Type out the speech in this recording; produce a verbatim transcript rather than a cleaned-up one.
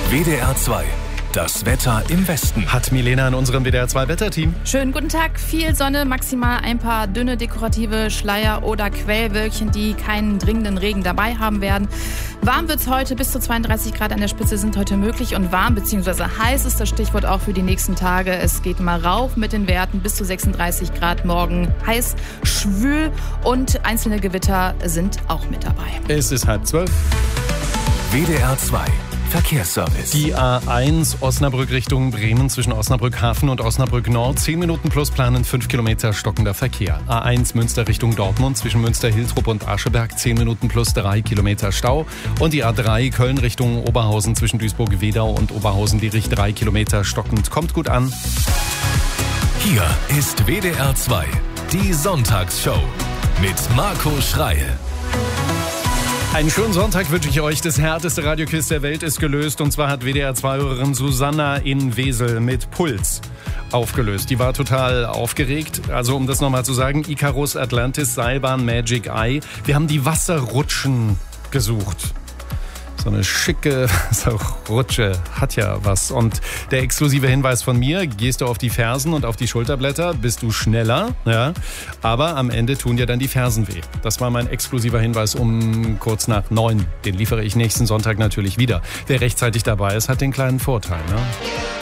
W D R zwei. Das Wetter im Westen. Hat Milena in unserem W D R zwei Wetterteam. Schönen guten Tag. Viel Sonne, maximal ein paar dünne dekorative Schleier oder Quellwölkchen, die keinen dringenden Regen dabei haben werden. Warm wird's heute, bis zu zweiunddreißig Grad an der Spitze sind heute möglich und warm bzw. heiß ist das Stichwort auch für die nächsten Tage. Es geht mal rauf mit den Werten bis zu sechsunddreißig Grad morgen. Heiß, schwül und einzelne Gewitter sind auch mit dabei. Es ist halb zwölf. W D R zwei. Verkehrsservice. Die A eins Osnabrück Richtung Bremen zwischen Osnabrück Hafen und Osnabrück Nord. zehn Minuten plus planen, fünf Kilometer stockender Verkehr. A eins Münster Richtung Dortmund zwischen Münster-Hiltrup und Ascheberg. zehn Minuten plus drei Kilometer Stau. Und die A drei Köln Richtung Oberhausen zwischen Duisburg-Wedau und Oberhausen-Dietrich. drei Kilometer stockend. Kommt gut an. Hier ist W D R zwei. Die Sonntagsshow mit Marco Schreil. Einen schönen Sonntag wünsche ich euch. Das härteste Radioquiz der Welt ist gelöst. Und zwar hat W D R zwei-Hörerin Susanna in Wesel mit Puls aufgelöst. Die war total aufgeregt. Also um das nochmal zu sagen, Icarus, Atlantis, Seilbahn, Magic Eye. Wir haben die Wasserrutschen gesucht. So eine schicke Rutsche hat ja was. Und der exklusive Hinweis von mir, gehst du auf die Fersen und auf die Schulterblätter, bist du schneller. Ja. Aber am Ende tun dir dann die Fersen weh. Das war mein exklusiver Hinweis um kurz nach neun. Den liefere ich nächsten Sonntag natürlich wieder. Wer rechtzeitig dabei ist, hat den kleinen Vorteil. Ne?